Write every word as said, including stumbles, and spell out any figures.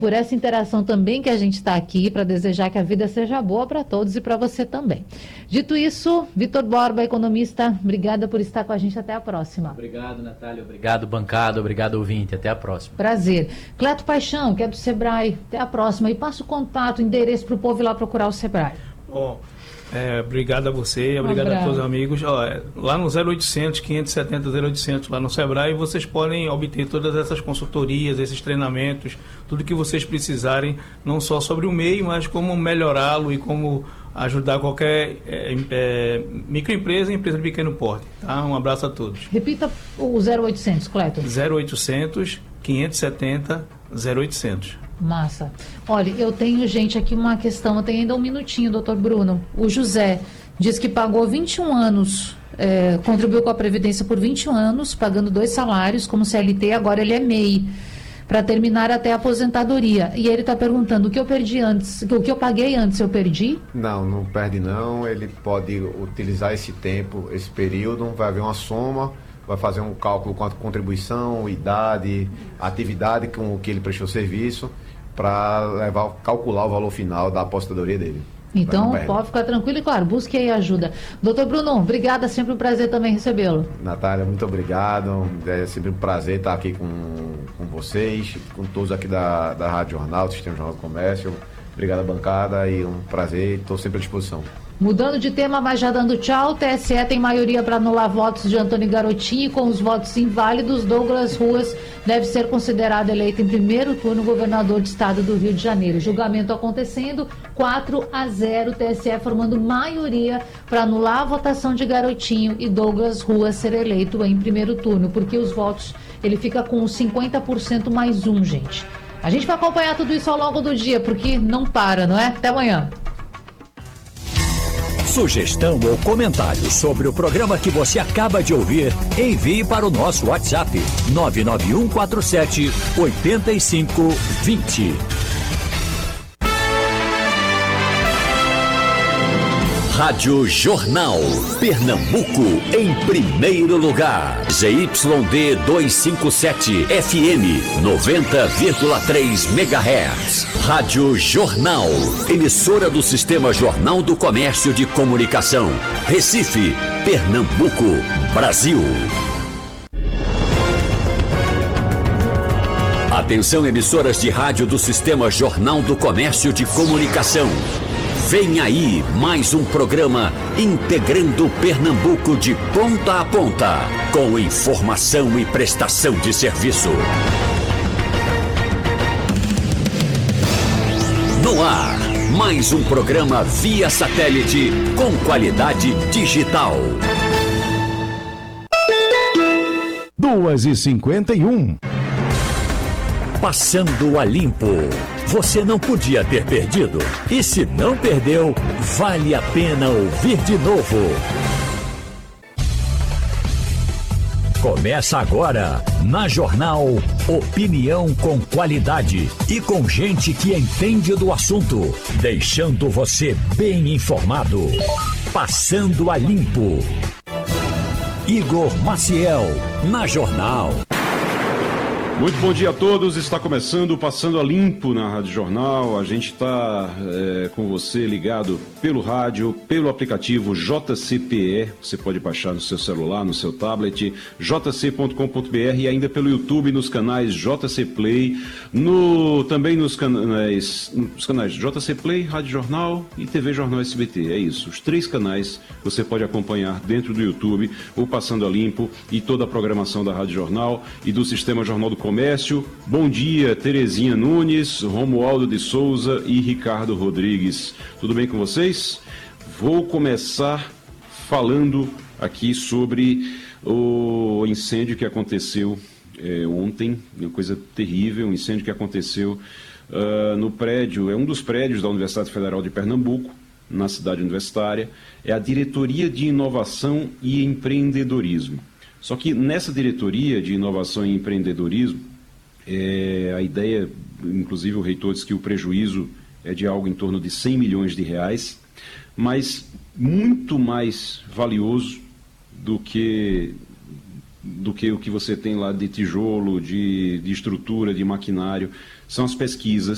por essa interação também que a gente está aqui para desejar que a vida seja boa para todos e para você também. Dito isso, Vitor Borba, economista, obrigada por estar com a gente. Até a próxima. Obrigado, Natália. Obrigado, bancada. Obrigado, ouvinte. Até a próxima. Prazer. Cleto Paixão, que é do Sebrae. Até a próxima. E passa o contato, o endereço para o povo ir lá procurar o Sebrae. Bom, é, obrigado a você, obrigado um a todos os amigos. Ó, lá no zero oitocentos, quinhentos e setenta, zero oitocentos, lá no Sebrae, vocês podem obter todas essas consultorias, esses treinamentos, tudo que vocês precisarem, não só sobre o meio, mas como melhorá-lo e como ajudar qualquer é, é, microempresa e empresa de pequeno porte. Tá? Um abraço a todos. Repita o zero oitocentos, Cleto. zero oitocentos, quinhentos e setenta, zero oitocentos. Massa. Olha, eu tenho, gente, aqui uma questão, eu tenho ainda um minutinho, doutor Bruno. O José diz que pagou vinte e um anos, é, contribuiu com a Previdência por vinte e um anos, pagando dois salários como C L T, agora ele é M E I, para terminar até a aposentadoria. E ele está perguntando, o que eu perdi antes, o que eu paguei antes, eu perdi? Não, não perde não, ele pode utilizar esse tempo, esse período, vai haver uma soma, vai fazer um cálculo com a contribuição, idade, atividade com que ele prestou serviço, para levar, calcular o valor final da aposentadoria dele. Então, pode ficar tranquilo e, claro, busque aí ajuda. Doutor Bruno, obrigada, sempre um prazer também recebê-lo. Natália, muito obrigado, é sempre um prazer estar aqui com, com vocês, com todos aqui da, da Rádio Jornal, do Sistema Jornal do Comércio. Obrigado, bancada, e um prazer, estou sempre à disposição. Mudando de tema, mas já dando tchau, o T S E tem maioria para anular votos de Antônio Garotinho e com os votos inválidos, Douglas Ruas deve ser considerado eleito em primeiro turno governador do estado do Rio de Janeiro. Julgamento acontecendo, quatro a zero, T S E formando maioria para anular a votação de Garotinho e Douglas Ruas ser eleito em primeiro turno, porque os votos, ele fica com cinquenta por cento mais um, gente. A gente vai acompanhar tudo isso ao longo do dia, porque não para, não é? Até amanhã. Sugestão ou comentário sobre o programa que você acaba de ouvir, envie para o nosso WhatsApp nove nove um quatro sete oito cinco dois zero. Rádio Jornal, Pernambuco em primeiro lugar. Z Y D duzentos e cinquenta e sete, F M noventa vírgula três megahertz. Rádio Jornal, emissora do Sistema Jornal do Comércio de Comunicação. Recife, Pernambuco, Brasil. Atenção, emissoras de rádio do Sistema Jornal do Comércio de Comunicação. Vem aí mais um programa integrando Pernambuco de ponta a ponta, com informação e prestação de serviço. No ar, mais um programa via satélite com qualidade digital. duas e cinquenta e um. Passando a limpo. Você não podia ter perdido. E se não perdeu, vale a pena ouvir de novo. Começa agora, na Jornal, opinião com qualidade e com gente que entende do assunto, deixando você bem informado. Passando a limpo. Igor Maciel, na Jornal. Muito bom dia a todos, está começando Passando a Limpo na Rádio Jornal. A gente está é, com você ligado pelo rádio, pelo aplicativo J C P E, você pode baixar no seu celular, no seu tablet, j c ponto com ponto b r e ainda pelo YouTube nos canais J C Play, no, também nos canais, nos canais J C Play, Rádio Jornal e T V Jornal S B T. É isso, os três canais você pode acompanhar dentro do YouTube o Passando a Limpo e toda a programação da Rádio Jornal e do Sistema Jornal do Comércio. Bom dia, Terezinha Nunes, Romualdo de Souza e Ricardo Rodrigues. Tudo bem com vocês? Vou começar falando aqui sobre o incêndio que aconteceu é, ontem, uma coisa terrível, um incêndio que aconteceu uh, no prédio, é um dos prédios da Universidade Federal de Pernambuco, na cidade universitária, é a Diretoria de Inovação e Empreendedorismo. Só que nessa diretoria de inovação e empreendedorismo, é, a ideia, inclusive o reitor disse que o prejuízo é de algo em torno de cem milhões de reais, mas muito mais valioso do que, do que o que você tem lá de tijolo, de, de estrutura, de maquinário, são as pesquisas